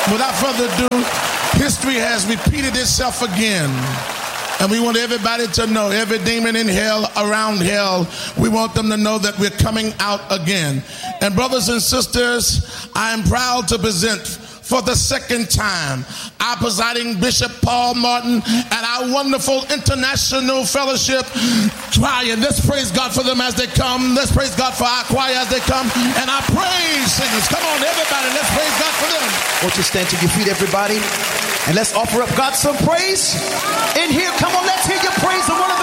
Without further ado, history has repeated itself again. And we want everybody to know, every demon in hell, around hell, we want them to know that we're coming out again. And brothers and sisters, I am proud to present for the second time our presiding Bishop Paul Martin and our wonderful international fellowship choir. Let's praise God for them as they come. Let's praise God for our choir as they come. And our praise singers. Come on, everybody, let's praise God for them. Won't you stand to your feet, everybody? And let's offer up God some praise in here. Come on, let's hear your praise.